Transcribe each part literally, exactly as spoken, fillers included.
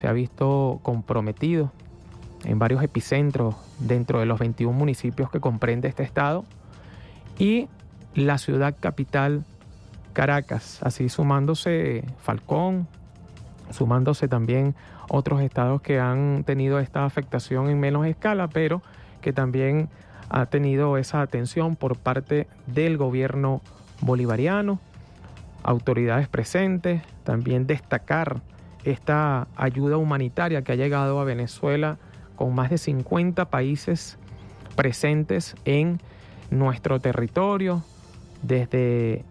se ha visto comprometido en varios epicentros dentro de los veintiún municipios que comprende este estado y la ciudad capital Caracas, así sumándose Falcón, sumándose también otros estados que han tenido esta afectación en menos escala, pero que también ha tenido esa atención por parte del gobierno bolivariano, autoridades presentes, también destacar esta ayuda humanitaria que ha llegado a Venezuela con más de cincuenta países presentes en nuestro territorio desde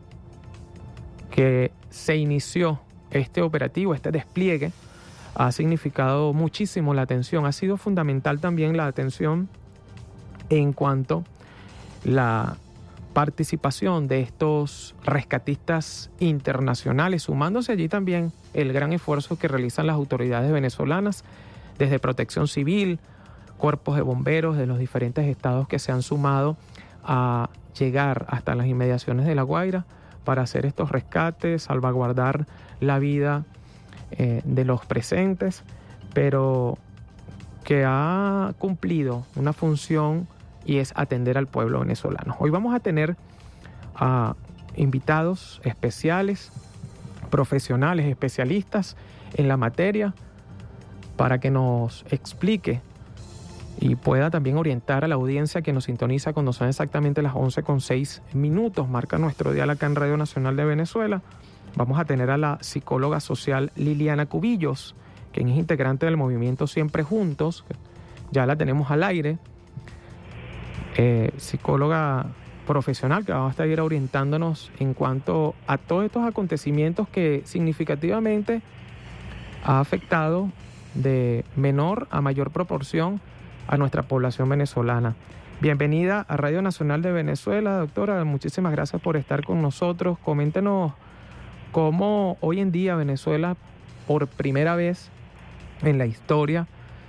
que se inició este operativo, este despliegue. Ha significado muchísimo la atención, ha sido fundamental también la atención en cuanto a la participación de estos rescatistas internacionales, sumándose allí también el gran esfuerzo que realizan las autoridades venezolanas, desde Protección Civil, cuerpos de bomberos de los diferentes estados que se han sumado a llegar hasta las inmediaciones de La Guaira para hacer estos rescates, salvaguardar la vida eh, de los presentes, pero que ha cumplido una función y es atender al pueblo venezolano. Hoy vamos a tener a invitados especiales, profesionales, especialistas en la materia, para que nos explique y pueda también orientar a la audiencia que nos sintoniza cuando son exactamente las once con seis minutos, marca nuestro dial acá en Radio Nacional de Venezuela. Vamos a tener a la psicóloga social Liliana Cubillos, quien es integrante del movimiento Siempre Juntos, ya la tenemos al aire, eh, psicóloga profesional que va a estar orientándonos en cuanto a todos estos acontecimientos que significativamente ha afectado de menor a mayor proporción a nuestra población venezolana. Bienvenida a Radio Nacional de Venezuela, doctora. Muchísimas gracias por estar con nosotros. Coméntenos cómo hoy en día Venezuela, por primera vez en la historia,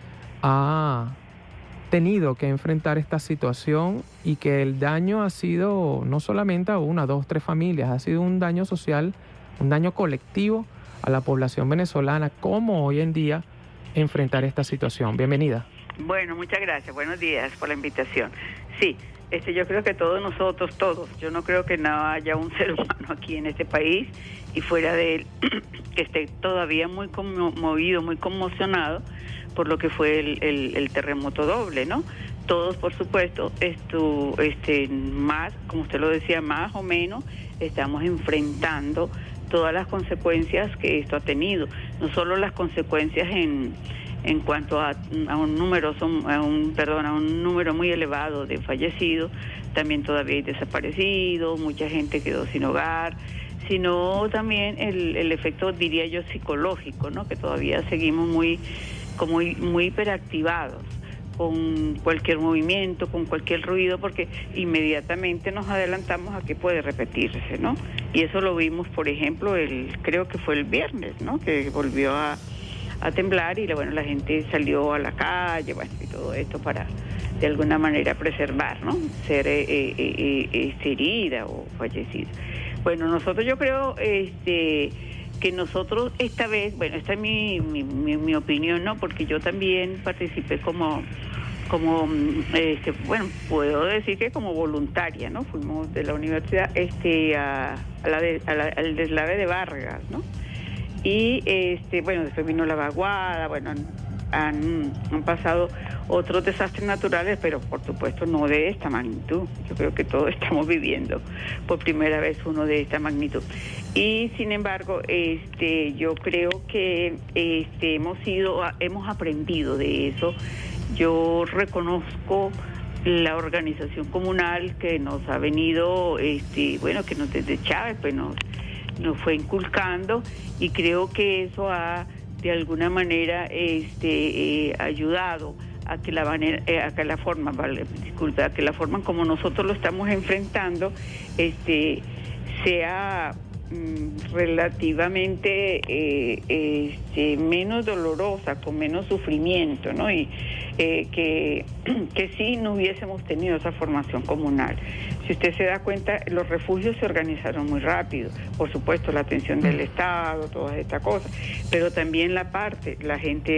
ha tenido que enfrentar esta situación y que el daño ha sido no solamente a una, dos, tres familias, ha sido un daño social, un daño colectivo a la población venezolana. ¿Cómo hoy en día enfrentar esta situación? Bienvenida. Bueno, muchas gracias. Buenos días por la invitación. Sí, este, yo creo que todos nosotros, todos, yo no creo que no haya un ser humano aquí en este país y fuera de él que esté todavía muy conmovido, muy conmocionado por lo que fue el, el, el terremoto doble, ¿no? Todos, por supuesto, esto, este, más, como usted lo decía, más o menos estamos enfrentando todas las consecuencias que esto ha tenido, no solo las consecuencias en en cuanto a, a un número a un perdón a un número muy elevado de fallecidos, también todavía hay desaparecidos, mucha gente quedó sin hogar, sino también el, el efecto, diría yo, psicológico, ¿no? Que todavía seguimos muy como muy, muy hiperactivados con cualquier movimiento, con cualquier ruido, porque inmediatamente nos adelantamos a que puede repetirse, ¿no? Y eso lo vimos, por ejemplo, el creo que fue el viernes, ¿no? Que volvió a a temblar y bueno, la gente salió a la calle, bueno, y todo esto para de alguna manera preservar, ¿no? Ser eh, eh, eh, eh, herida o fallecida. Bueno, nosotros yo creo este que nosotros esta vez, bueno, esta es mi, mi, mi, mi opinión, ¿no? Porque yo también participé como, como este, bueno, puedo decir que como voluntaria, ¿no? Fuimos de la universidad este a, a la de, a la, al deslave de Vargas, ¿no? Y este bueno, después vino la vaguada, bueno, han, han, han pasado otros desastres naturales, pero por supuesto no de esta magnitud. Yo creo que todos estamos viviendo por primera vez uno de esta magnitud. Y sin embargo, este yo creo que este hemos sido, hemos aprendido de eso. Yo reconozco la organización comunal que nos ha venido, este bueno, que nos desde Chávez, pues nos nos fue inculcando, y creo que eso ha de alguna manera este eh, ayudado a que la manera eh, a que la forma vale, disculpa, a que la forma como nosotros lo estamos enfrentando este sea mm, relativamente eh, este, menos dolorosa, con menos sufrimiento, ¿no? Y eh, que, que sí no hubiésemos tenido esa formación comunal. Si usted se da cuenta, los refugios se organizaron muy rápido, por supuesto la atención del Estado, todas estas cosas, pero también la parte, la gente